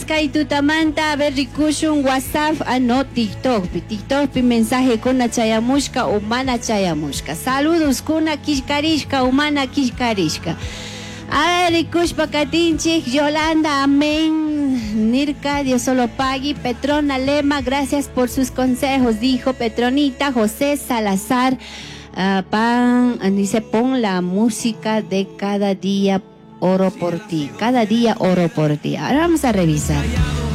kay tutamanta, a ver, rikushun WhatsApp, no TikTok. TikTok, mensaje kuna chayamushka, humana chayamushka. Saludos kuna kishkarishka, humana kishkarishka. A ver, rikushpa katinchik, Yolanda, amén. Nirka, Dios solo pague. Petrona Lema, gracias por sus consejos, dijo Petronita. José Salazar, dice, pon la música de cada día oro por ti. Cada día oro por ti. Ahora vamos a revisar.